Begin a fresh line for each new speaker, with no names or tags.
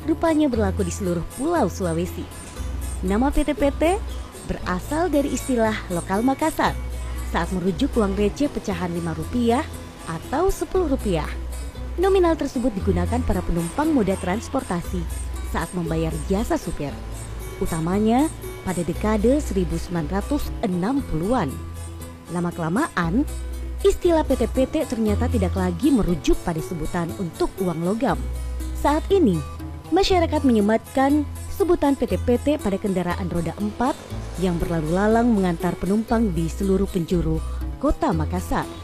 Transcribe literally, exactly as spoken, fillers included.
rupanya berlaku di seluruh pulau Sulawesi. Nama P T P T berasal dari istilah lokal Makassar saat merujuk uang receh pecahan lima rupiah atau sepuluh rupiah. Nominal tersebut digunakan para penumpang moda transportasi saat membayar jasa supir, utamanya pada dekade seribu sembilan ratus enam puluhan. Lama-kelamaan, istilah P T P T ternyata tidak lagi merujuk pada sebutan untuk uang logam. Saat ini, masyarakat menyematkan sebutan P T P T pada kendaraan roda empat yang berlalu lalang mengantar penumpang di seluruh penjuru kota Makassar.